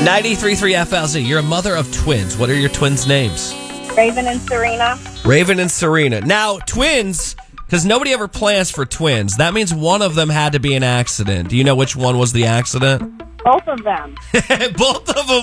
93.3 FLZ. You're a mother of twins. What are your twins' names? Raven and Serena. Raven and Serena. Now, twins, because nobody ever plans for twins. That means one of them had to be an accident. Do you know which one was the accident? Both of them. Both of them